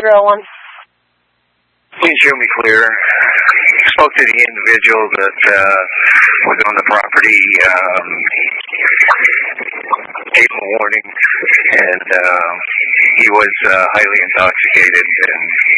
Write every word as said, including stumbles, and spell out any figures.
zero one. Please hear me clear. Spoke to the individual that uh, was on the property, um, gave him a warning, and uh, he was uh, highly intoxicated, and